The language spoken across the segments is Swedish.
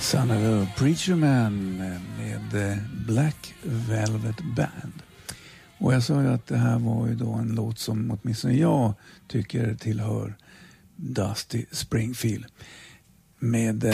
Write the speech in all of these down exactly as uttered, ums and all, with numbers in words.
Son of a Preacher Man med Black Velvet Band. Och jag sa ju att det här var ju då en låt som åtminstone jag tycker tillhör Dusty Springfield. Med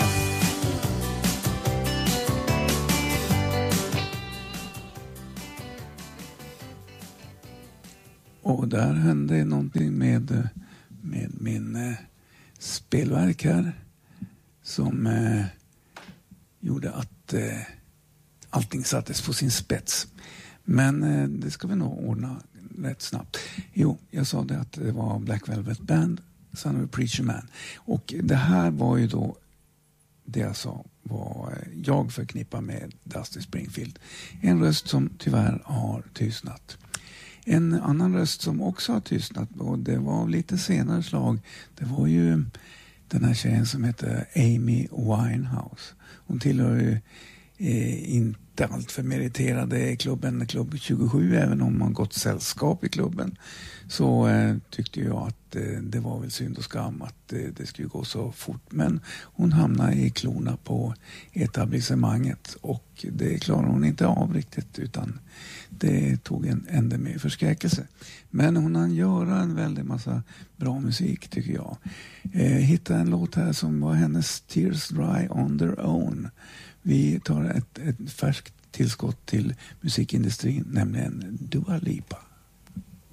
och där hände någonting med, med min eh, spelverk här som eh, gjorde att eh, allting sattes på sin spets. Men eh, det ska vi nog ordna rätt snabbt. Jo, jag sa det att det var Black Velvet Band, Son of a Preacher Man. Och det här var ju då det jag sa var jag förknippar med Dusty Springfield. En röst som tyvärr har tystnat. En annan röst som också har tystnat, och det var lite senare slag, det var ju den här tjejen som heter Amy Winehouse. Hon tillhör ju eh, inte allt för meriterade klubben Klubb tjugosju, även om man gått sällskap i klubben. Så eh, tyckte jag att eh, det var väl synd och skam att eh, det skulle gå så fort. Men hon hamnade i klorna på etablissemanget och det klarade hon inte av riktigt, utan det tog en ände med förskräckelse. Men hon hann göra en väldigt massa bra musik tycker jag. Eh, hittade en låt här som var hennes Tears Dry on Their Own. Vi tar ett, ett färskt tillskott till musikindustrin, nämligen Dua Lipa.